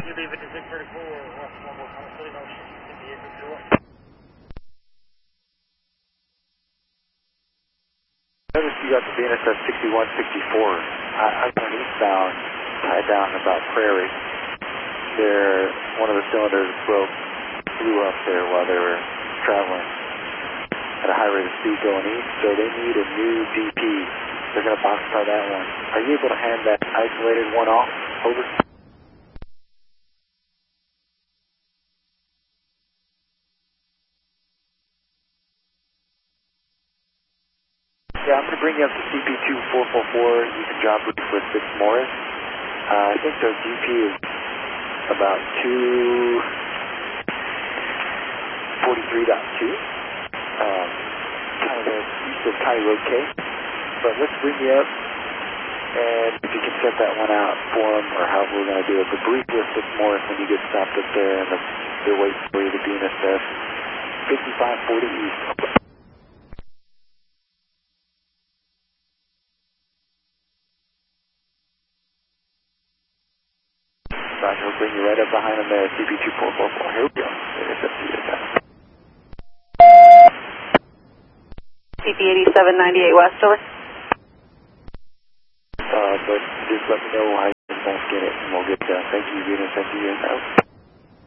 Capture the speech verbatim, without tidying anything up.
You leave it to six thirty-four, West Mobile, Thomas City, Ocean, fifty-eight, fifty-one. Notice you got the B N S F sixty-one sixty-four. I, I'm going eastbound, tied down about Prairie. There, one of the cylinders broke, blew up there while they were traveling at a high rate of speed going east, so they need a new D P. They're going to boxcar that one. Are you able to hand that isolated one off? Over. Yeah, I'm going to bring you up to C P two four four four. You can job brief with Fitz Morris. Uh, I think their D P is about two forty-three point two. Um, kind of east of County Road K. But let's bring you up, and if you can set that one out for them, or however we're going to do it. The brief with Fitz Morris when you get stopped up there, and the, they're waiting for you, the B N S F fifty-five forty east. Roger, we'll bring you right up behind them there, C P two four four four. Here we go. There's up to your time. C P eighty-seven ninety-eight West, over. Uh, but just let me know how you can get it, and we'll get done. Thank you, unit. Thank you, unit.